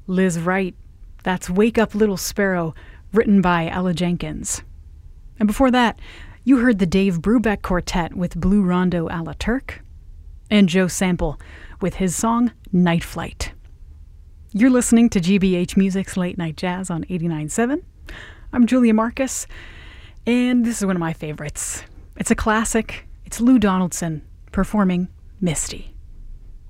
Liz Wright. That's Wake Up Little Sparrow, written by Ella Jenkins. And before that, you heard the Dave Brubeck Quartet with Blue Rondo a la Turk, and Joe Sample with his song Night Flight. You're listening to GBH Music's Late Night Jazz on 89.7. I'm Julia Marcus, and this is one of my favorites. It's a classic. It's Lou Donaldson performing Misty.